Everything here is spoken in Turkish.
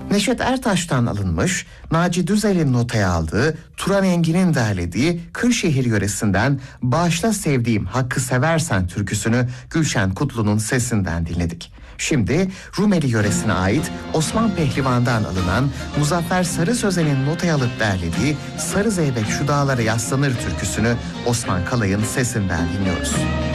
Neşet Ertaş'tan alınmış, Naci Düzel'in notaya aldığı, Turan Engin'in derlediği Kırşehir yöresinden Bağışla Sevdiğim Hakkı Seversen türküsünü Gülşen Kutlu'nun sesinden dinledik. Şimdi Rumeli yöresine ait Osman Pehlivan'dan alınan Muzaffer Sarı Sözen'in notaya alıp derlediği Sarı Zeybek Şu Dağlara Yaslanır türküsünü Osman Kalay'ın sesinden dinliyoruz.